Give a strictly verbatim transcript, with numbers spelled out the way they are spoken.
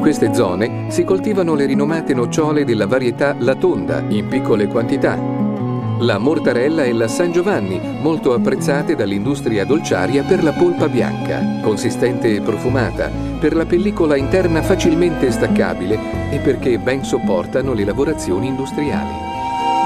queste zone si coltivano le rinomate nocciole della varietà La Tonda in piccole quantità, la mortarella e la San Giovanni, molto apprezzate dall'industria dolciaria per la polpa bianca, consistente e profumata, per la pellicola interna facilmente staccabile e perché ben sopportano le lavorazioni industriali.